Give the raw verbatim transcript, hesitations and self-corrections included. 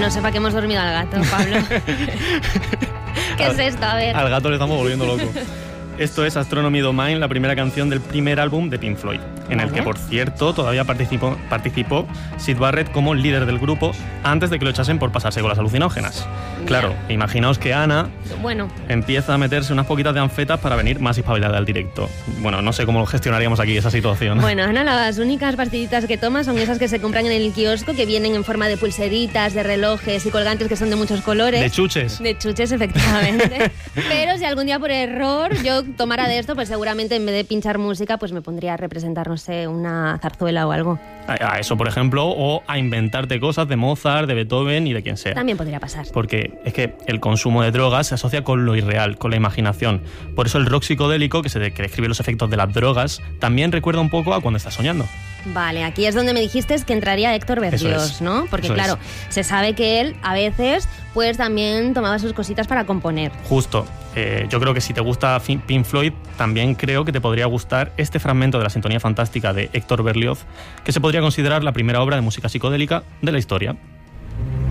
no sepa que hemos dormido al gato, Pablo. ¿Qué al, es esto? A ver. Al gato le estamos volviendo loco. Esto es Astronomy Domain, la primera canción del primer álbum de Pink Floyd, en el que, por cierto, todavía participó, participó Syd Barrett como líder del grupo antes de que lo echasen por pasarse con las alucinógenas. Claro, imaginaos que Ana bueno. empieza a meterse unas poquitas de anfetas para venir más espabilada al directo. Bueno, no sé cómo gestionaríamos aquí esa situación. Bueno, Ana, las únicas pastillitas que toma son esas que se compran en el kiosco, que vienen en forma de pulseritas, de relojes y colgantes que son de muchos colores. De chuches. De chuches, efectivamente. Pero si algún día por error yo tomara de esto, pues seguramente en vez de pinchar música, pues me pondría a representar, no sé, una zarzuela o algo. A, a eso, por ejemplo, o a inventarte cosas de Mozart, de Beethoven y de quien sea. También podría pasar. Porque es que el consumo de drogas se asocia con lo irreal, con la imaginación. Por eso el rock psicodélico, que se que describe los efectos de las drogas, también recuerda un poco a cuando estás soñando. Vale, aquí es donde me dijiste que entraría Héctor Berlioz, es, ¿no? Porque claro, es. se sabe que él a veces pues también tomaba sus cositas para componer. Justo. Eh, yo creo que si te gusta Pink Floyd, también creo que te podría gustar este fragmento de la Sintonía Fantástica de Héctor Berlioz, que se podría considerar la primera obra de música psicodélica de la historia.